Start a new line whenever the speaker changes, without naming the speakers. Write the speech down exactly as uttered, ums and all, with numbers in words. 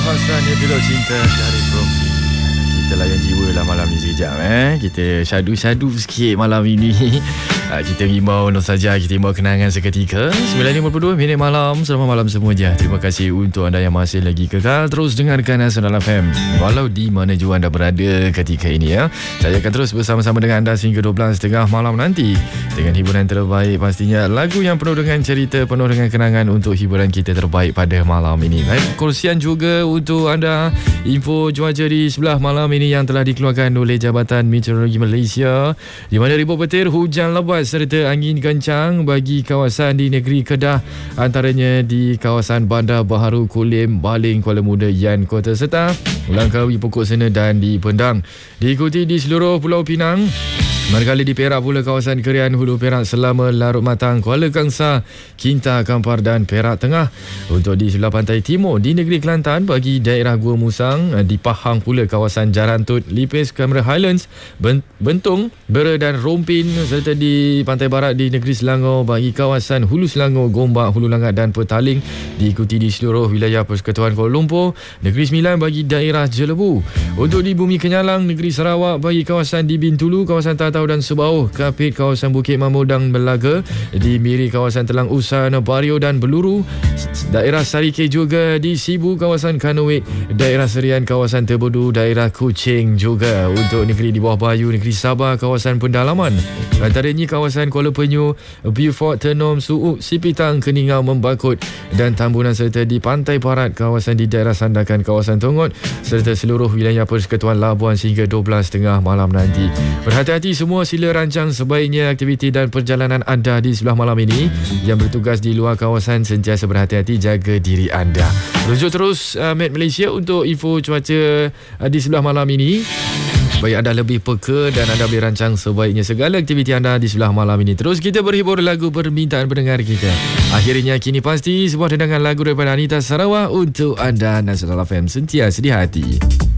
Nafas dan Pilot Cinta dari Profi. Kita layan jiwa lah malam ni sekejap eh. Kita syadu-syadu sikit malam ini. Kita himbau nostalgia, kita himbau kenangan seketika. sembilan lima dua minit malam. Selamat malam semua je. Terima kasih untuk anda yang masih lagi kekal terus dengarkan Nasional F M walau di mana jua anda berada ketika ini ya. Saya akan terus bersama-sama dengan anda sehingga dua belas tiga puluh malam nanti dengan hiburan terbaik, pastinya lagu yang penuh dengan cerita, penuh dengan kenangan untuk hiburan kita terbaik pada malam ini. Baik, kursian juga untuk anda info cuaca di sebelah malam ini yang telah dikeluarkan oleh Jabatan Meteorologi Malaysia, di mana ribut petir, hujan lebat serta angin kencang bagi kawasan di negeri Kedah, antaranya di kawasan Bandar Baharu, Kulim, Baling, Kuala Muda, Yan, Kota Setah, Langkawi, Pokok Sena dan di Pendang. Diikuti di seluruh Pulau Pinang, manakala di Perak pula kawasan Kerian, Hulu Perak, Selama, Larut Matang, Kuala Kangsar, Kinta, Kampar dan Perak Tengah. Untuk di sebelah pantai timur di negeri Kelantan bagi daerah Gua Musang, di Pahang pula kawasan Jarantut, Lipis, Kamera Highlands, Bentung, Bera dan Rompin, serta di pantai barat di negeri Selangor bagi kawasan Hulu Selangor, Gombak, Hulu Langat dan Petaling. Diikuti di seluruh wilayah Persekutuan Kuala Lumpur, Negeri Sembilan bagi daerah Jelebu. Untuk di Bumi Kenyalang, negeri Sarawak bagi kawasan di Bintulu, kawasan Tatau dan Sebauh, Kapit, kawasan Bukit Mamur dan Belaga, di Miri kawasan Telang Usan, Bario dan Beluru, daerah Sarike juga di Sibu, kawasan Kanoit, daerah Serian, kawasan Terbodu, daerah Kuching juga. Untuk negeri di bawah Bayu, negeri Sabah, kawasan Pendalaman, antaranya kawasan Kuala Penyu, Beaufort, Tenom, Suuk, Sipitang, Keningau, Membakut dan Tambunan, serta di pantai barat kawasan di daerah Sandakan, kawasan Tongot, serta seluruh wilayah Persekutuan Labuan sehingga dua belas tiga puluh malam nanti. Berhati-hati semua, sila rancang sebaiknya aktiviti dan perjalanan anda di sebelah malam ini. Yang bertugas di luar kawasan sentiasa berhati-hati, jaga diri anda. Rujuk terus uh, Met Malaysia untuk info cuaca uh, di sebelah malam ini, supaya anda lebih peka dan anda boleh rancang sebaiknya segala aktiviti anda di sebelah malam ini. Terus kita berhibur lagu permintaan pendengar kita. Akhirnya kini pasti sebuah tendangan lagu daripada Anita Sarawak untuk anda. Nasional F M sentiasa di hati.